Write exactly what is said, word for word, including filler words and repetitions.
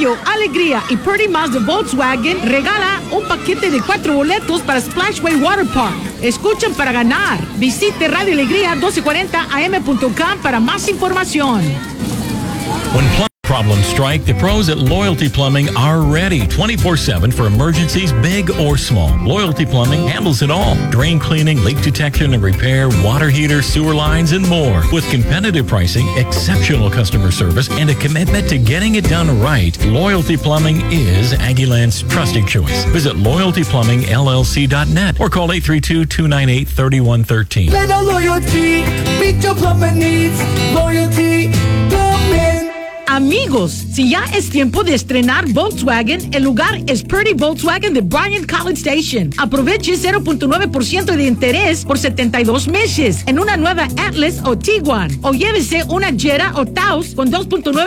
Orgullo, Alegría y Pretty Miles de Volkswagen regala un paquete de cuatro boletos para Splashway Water Park. Escuchen para ganar. Visite Radio Alegría doce cuarenta a m punto com para más información. When plumbing problems strike, the pros at Loyalty Plumbing are ready twenty-four seven for emergencies big or small. Loyalty Plumbing handles it all. Drain cleaning, leak detection and repair, water heaters, sewer lines, and more. With competitive pricing, exceptional customer service, and a commitment to getting it done right, Loyalty Plumbing is Aggieland's trusted choice. Visit loyalty plumbing l l c dot net or call eight three two, two nine eight, three one one three. Let our loyalty meet your plumbing needs. Loyalty Plumbing. Amigos, si ya es tiempo de estrenar Volkswagen, el lugar es Purdy Volkswagen de Bryan College Station. Aproveche cero punto nueve por ciento de interés por setenta y dos meses en una nueva Atlas o Tiguan. O llévese una Jetta o Taos con dos punto nueve